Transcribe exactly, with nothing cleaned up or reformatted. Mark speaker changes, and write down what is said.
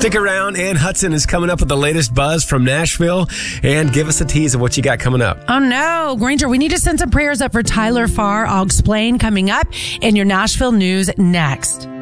Speaker 1: Stick around. Ann Hudson is coming up with the latest buzz from Nashville. And give us a tease of what you got coming up.
Speaker 2: Oh, no. Granger, we need to send some prayers up for Tyler Farr. I'll explain coming up in your Nashville news next.